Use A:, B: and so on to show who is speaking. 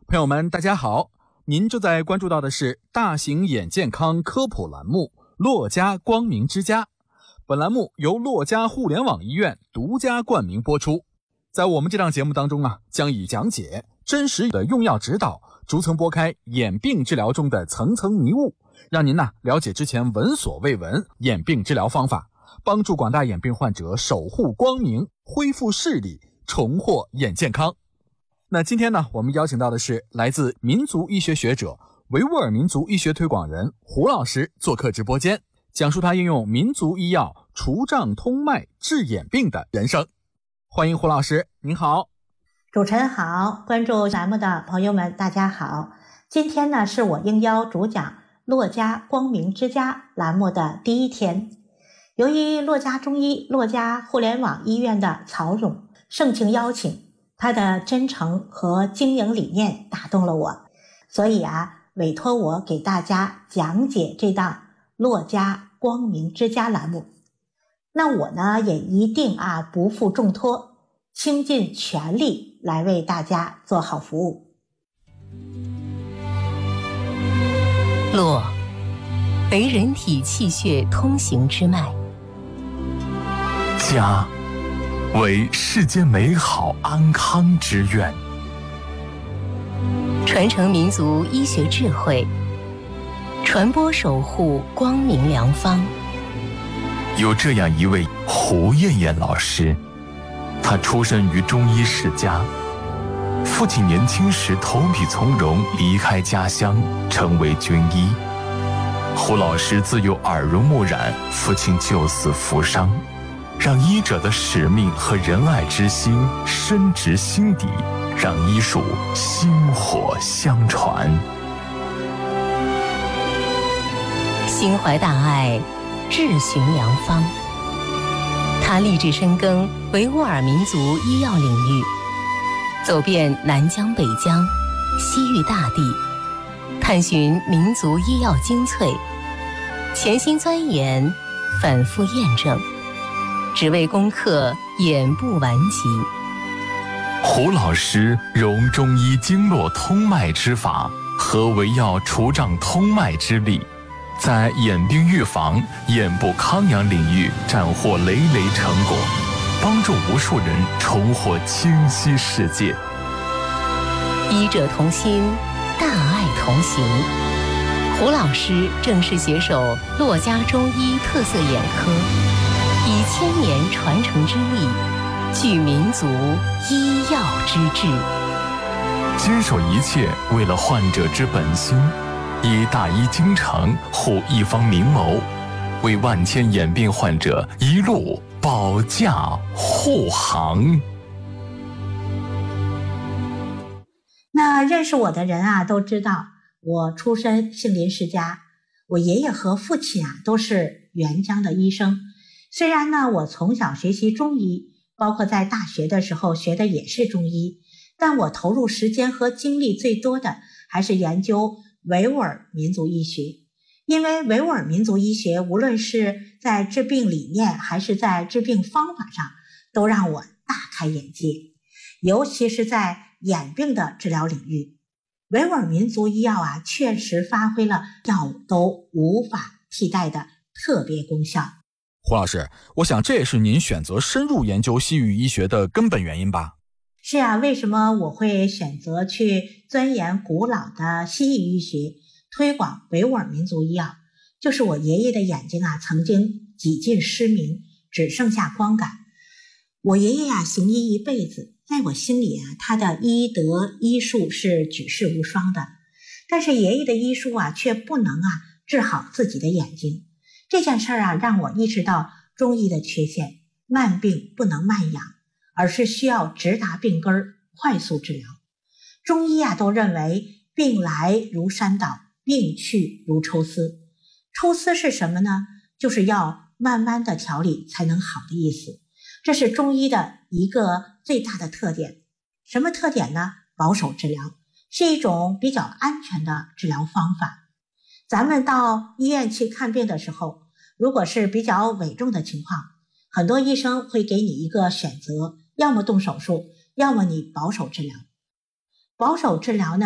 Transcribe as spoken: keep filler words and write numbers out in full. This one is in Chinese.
A: 朋友们大家好，您正在关注到的是大型眼健康科普栏目洛家光明之家。本栏目由洛家互联网医院独家冠名播出。在我们这档节目当中啊，将以讲解真实的用药指导，逐层拨开眼病治疗中的层层迷雾，让您呢了解之前闻所未闻眼病治疗方法，帮助广大眼病患者守护光明，恢复视力，重获眼健康。那今天呢，我们邀请到的是来自民族医学学者、维吾尔民族医学推广人胡老师做客直播间，讲述他应用民族医药除障通脉治眼病的人生。欢迎胡老师，您好。
B: 主持人好，关注栏目的朋友们大家好。今天呢，是我应邀主讲洛家光明之家栏目的第一天。由于洛家中医洛家互联网医院的曹总盛情邀请，他的真诚和经营理念打动了我，所以啊，委托我给大家讲解这档洛家光明之家栏目。那我呢，也一定啊不负重托，倾尽全力来为大家做好服务。
C: 络为人体气血通行之脉，
D: 家为世间美好安康之愿，
C: 传承民族医学智慧，传播守护光明良方。
D: 有这样一位胡艳艳老师，她出身于中医世家，父亲年轻时投笔从戎，离开家乡，成为军医。胡老师自幼耳濡目染父亲救死扶伤，让医者的使命和仁爱之心深植心底，让医术薪火相传。
C: 心怀大爱，志寻良方。他立志深耕维吾尔民族医药领域，走遍南疆北疆、西域大地，探寻民族医药精粹，潜心钻研，反复验证，只为攻克眼部顽疾。
D: 胡老师融中医经络通脉之法和维药除障通脉之力，在眼病预防、眼部康养领域斩获累累成果，帮助无数人重获清晰世界。
C: 医者同心，大爱同行。胡老师正式携手洛家中医特色眼科，以千年传承之力，聚民族医药之志，
D: 坚守一切为了患者之本心，以大医精诚护一方明谋，为万千眼病患者一路保驾护航。
B: 那认识我的人啊，都知道我出身杏林世家，我爷爷和父亲啊都是援疆的医生。虽然呢，我从小学习中医，包括在大学的时候学的也是中医，但我投入时间和精力最多的还是研究维吾尔民族医学。因为维吾尔民族医学无论是在治病理念还是在治病方法上，都让我大开眼界，尤其是在眼病的治疗领域，维吾尔民族医药啊，确实发挥了药物都无法替代的特别功效。
A: 胡老师，我想这也是您选择深入研究西域医学的根本原因吧？
B: 是啊，为什么我会选择去钻研古老的西域医学，推广维吾尔民族医药？就是我爷爷的眼睛啊，曾经几近失明，只剩下光感。我爷爷啊，行医一辈子，在我心里啊，他的医德医术是举世无双的。但是爷爷的医术啊，却不能啊治好自己的眼睛。这件事儿啊，让我意识到中医的缺陷，慢病不能慢养，而是需要直达病根儿，快速治疗。中医啊，都认为病来如山倒，病去如抽丝。抽丝是什么呢？就是要慢慢的调理才能好的意思。这是中医的一个最大的特点。什么特点呢？保守治疗，是一种比较安全的治疗方法。咱们到医院去看病的时候，如果是比较危重的情况，很多医生会给你一个选择，要么动手术，要么你保守治疗。保守治疗呢